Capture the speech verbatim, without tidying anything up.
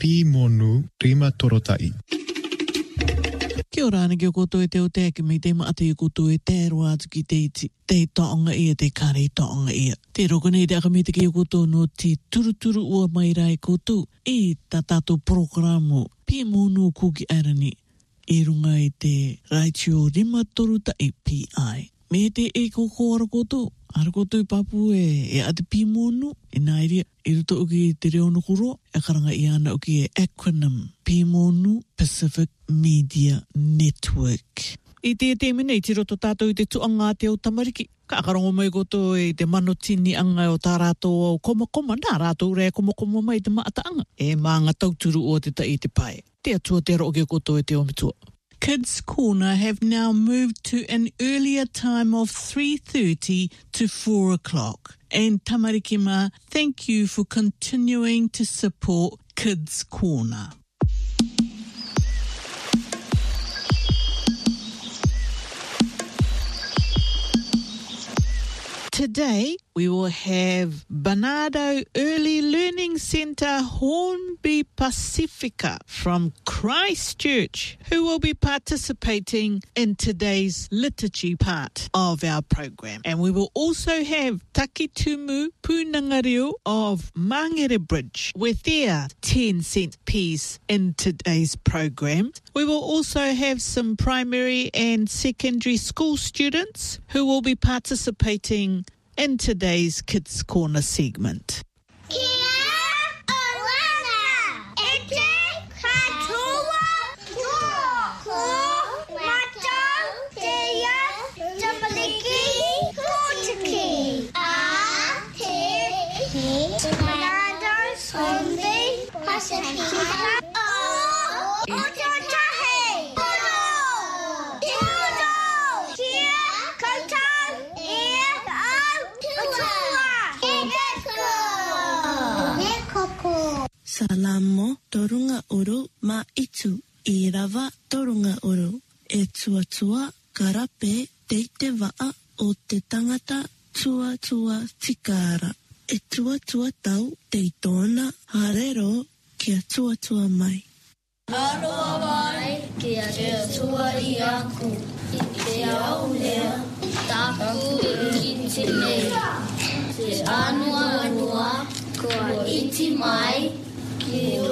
Pimonu Rima Torotai. Kia ora ana ki o koutou e te o te ake mei te maate i koutou e te roa atu ki te iti. Te taonga ia, te kare taonga ia. Te roko nei te aka mei te ki o koutou no te turuturu ua mai rai koutou. E ta tātou programo Pimonu Kuki Arani. E runga i te Raitio Rima Torotai P I. Me te e koko ara koutou. Ara koutou i papu e, e ate Pimonu. E nairia, i ruto uki te reo nukuro. E karanga i ana uki e acronym Pimonu Pacific Media Network. I te te mene i te roto tātou i te tuanga te o tamariki. Ka akarongo mai koutou i te manotini anga o tā rātou o koma koma. Nā rātou rea koma koma mai te maataanga. E maanga tauturu o te tai te pai. Te atua te ro o koutou e te omitua. Kids Corner have now moved to an earlier time of three thirty to four o'clock. And Tamarikima, thank you for continuing to support Kids Corner. Today, we will have Bernardo Early Learning Centre Hornby Pacifica from Christchurch, who will be participating in today's liturgy part of our program. And we will also have Takitumu Punangareo of Mangere Bridge with their ten cent piece in today's program. We will also have some primary and secondary school students who will be participating in today's Kids Corner segment. Kia ora, e te katoa, ko matau, te ia, tamaliki, kotiki. A te he, Bernardo Hornby Pacifica. O, o te tahe. Oro, tudo, kia, kotau, ia, Salamo torunga uru ma itu I rawa torunga uru e tua tua karape teite waa o te tangata tua tua tikara e tua tua tau te tōna harero kia tua tua mai. Aroa mai kia te tua I aku I te au lea taku I te nei te anua anua kua iti mai ki